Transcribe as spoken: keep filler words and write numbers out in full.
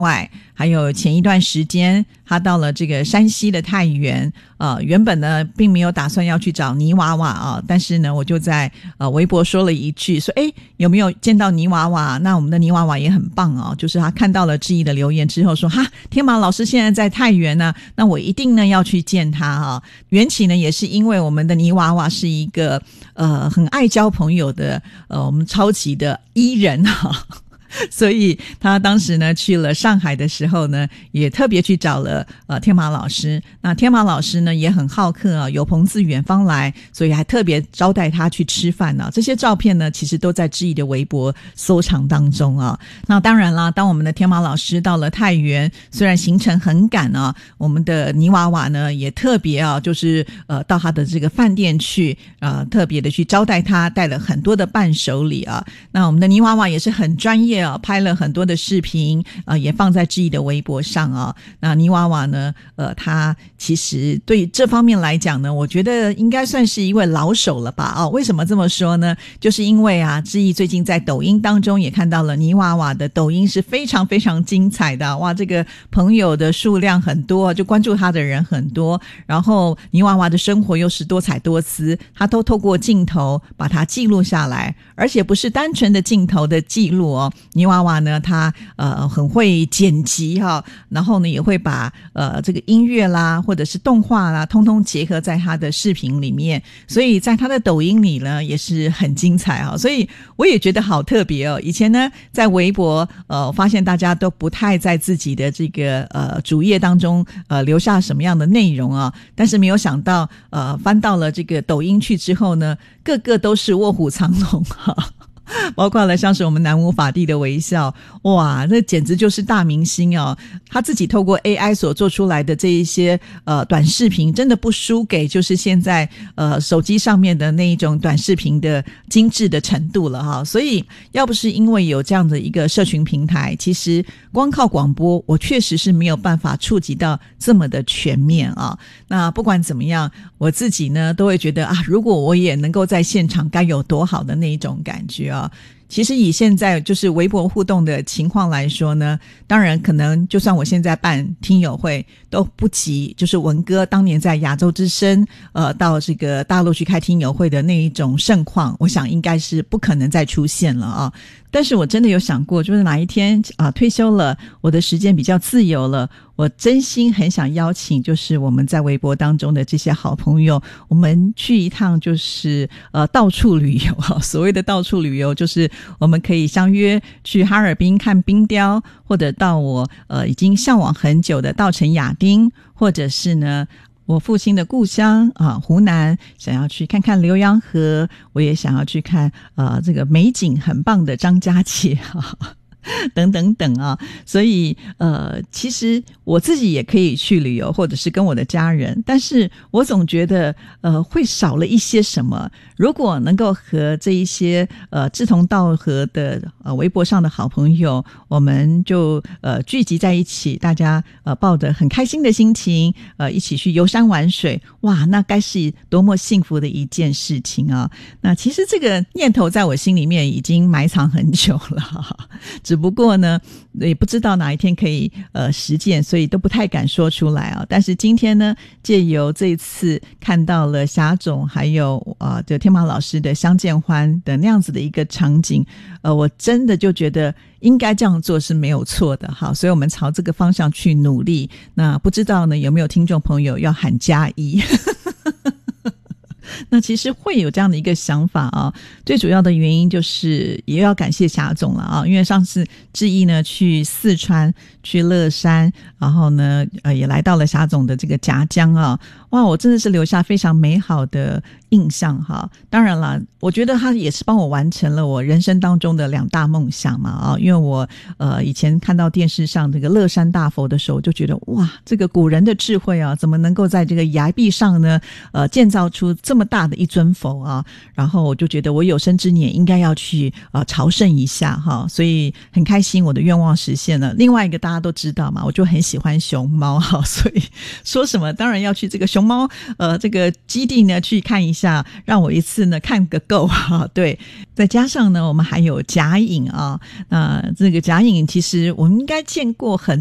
外，还有前一段时间他到了这个山西的太原，呃，原本呢并没有打算要去找泥娃娃啊，但是呢我就在呃微博说了一句，说诶有没有见到泥娃娃？那我们的泥娃娃也很棒哦，就是他看到了志毅的留言之后说，哈，天马老师现在在太原呢，那我一定呢要去见他啊。缘起呢也是因为我们的泥娃娃是一个呃很爱交朋友的呃我们超级的 E 人啊。所以他当时呢去了上海的时候呢，也特别去找了呃天马老师。那天马老师呢也很好客啊，有朋自远方来，所以还特别招待他去吃饭啊。这些照片呢其实都在志毅的微博收藏当中啊。那当然啦，当我们的天马老师到了太原，虽然行程很赶啊，我们的泥娃娃呢也特别啊，就是呃到他的这个饭店去呃特别的去招待他，带了很多的伴手礼啊。那我们的泥娃娃也是很专业拍了很多的视频，呃，也放在志毅的微博上啊。那泥娃娃呢，呃，他其实对这方面来讲呢，我觉得应该算是一位老手了吧？哦，为什么这么说呢？就是因为啊，志毅最近在抖音当中也看到了泥娃娃的抖音是非常非常精彩的，哇，这个朋友的数量很多，就关注他的人很多，然后泥娃娃的生活又是多彩多姿，他都透过镜头把它记录下来，而且不是单纯的镜头的记录哦。泥娃娃呢他呃很会剪辑哈，然后呢也会把呃这个音乐啦或者是动画啦通通结合在他的视频里面，所以在他的抖音里呢也是很精彩哈。所以我也觉得好特别哦。以前呢在微博呃我发现大家都不太在自己的这个呃主页当中呃留下什么样的内容啊，但是没有想到呃翻到了这个抖音去之后呢，个个都是卧虎藏龙哈。包括了像是我们南无法地的微笑，哇，那简直就是大明星哦。他自己透过 A I 所做出来的这一些呃短视频，真的不输给就是现在呃手机上面的那一种短视频的精致的程度了哈。所以要不是因为有这样的一个社群平台，其实光靠广播我确实是没有办法触及到这么的全面啊。那不管怎么样，我自己呢都会觉得啊，如果我也能够在现场该有多好的那一种感觉啊。其实以现在就是微博互动的情况来说呢，当然可能就算我现在办听友会都不及就是文哥当年在亚洲之声呃到这个大陆去开听友会的那一种盛况，我想应该是不可能再出现了啊。但是我真的有想过，就是哪一天啊退休了，我的时间比较自由了，我真心很想邀请就是我们在微博当中的这些好朋友，我们去一趟就是呃到处旅游啊。所谓的到处旅游就是我们可以相约去哈尔滨看冰雕，或者到我呃已经向往很久的稻城亚丁，或者是呢我父亲的故乡啊，湖南，想要去看看浏阳河，我也想要去看呃这个美景很棒的张家界啊。等等等啊，所以呃，其实我自己也可以去旅游，或者是跟我的家人，但是我总觉得呃会少了一些什么。如果能够和这一些呃志同道合的呃微博上的好朋友，我们就呃聚集在一起，大家呃抱着很开心的心情呃一起去游山玩水，哇，那该是多么幸福的一件事情啊。那其实这个念头在我心里面已经埋藏很久了，只不过呢也不知道哪一天可以呃实践，所以都不太敢说出来啊。但是今天呢，借由这一次看到了霞总还有呃就天马老师的相见欢的那样子的一个场景，呃我真的就觉得应该这样做是没有错的。好，所以我们朝这个方向去努力。那不知道呢有没有听众朋友要喊加一那其实会有这样的一个想法啊，最主要的原因就是也要感谢霞总了啊，因为上次志毅呢去四川去乐山，然后呢呃也来到了霞总的这个夹江啊，哇，我真的是留下非常美好的印象哈。当然啦，我觉得他也是帮我完成了我人生当中的两大梦想嘛啊，因为我呃以前看到电视上这个乐山大佛的时候，就觉得哇，这个古人的智慧啊，怎么能够在这个崖壁上呢呃建造出这么大的一尊佛啊，然后我就觉得我有生之年应该要去呃朝圣一下哈，所以很开心我的愿望实现了。另外一个大家都知道嘛，我就很喜欢熊猫哈，所以说什么当然要去这个熊猫呃这个基地呢去看一下。 下，让我一次呢看个够哈。对，再加上呢，我们还有甲影啊，那、呃、这个甲影其实我们应该见过很